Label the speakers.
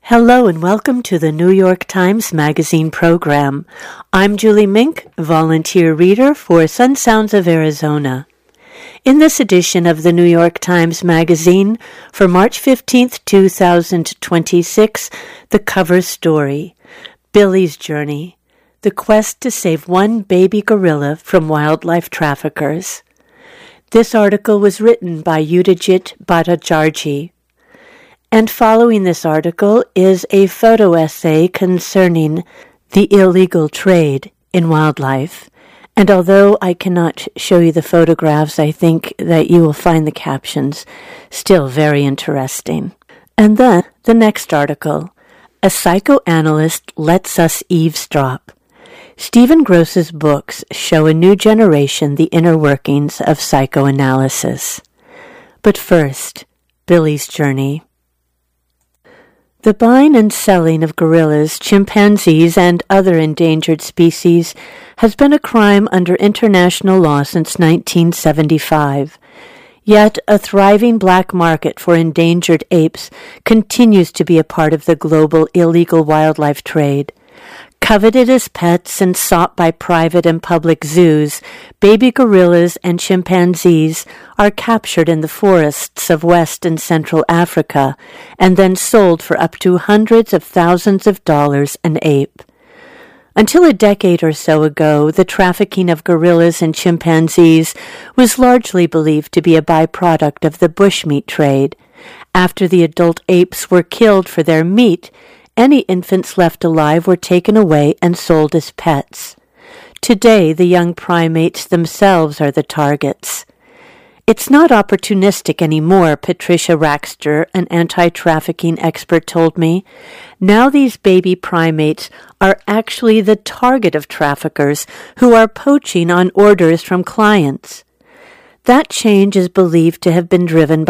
Speaker 1: Hello and welcome to the New York Times Magazine program. I'm Julie Mink, volunteer reader for Sun Sounds of Arizona. In this edition of the New York Times Magazine for March 15th, 2026, the cover story, Billy's Journey, the quest to save one baby gorilla from wildlife traffickers. This article was written by Udajit Bhattacharjee. And following this article is a photo essay concerning the illegal trade in wildlife. And although I cannot show you the photographs, I think that you will find the captions still very interesting. And then the next article, A Psychoanalyst Lets Us Eavesdrop. Stephen Gross's books show a new generation the inner workings of psychoanalysis. But first, Billy's Journey. The buying and selling of gorillas, chimpanzees, and other endangered species has been a crime under international law since 1975. Yet a thriving black market for endangered apes continues to be a part of the global illegal wildlife trade. Coveted as pets and sought by private and public zoos, baby gorillas and chimpanzees are captured in the forests of West and Central Africa and then sold for up to hundreds of thousands of dollars an ape. Until a decade or so ago, the trafficking of gorillas and chimpanzees was largely believed to be a byproduct of the bushmeat trade. After the adult apes were killed for their meat, any infants left alive were taken away and sold as pets. Today, the young primates themselves are the targets. It's not opportunistic anymore, Patricia Raxter, an anti-trafficking expert, told me. Now these baby primates are actually the target of traffickers who are poaching on orders from clients. That change is believed to have been driven by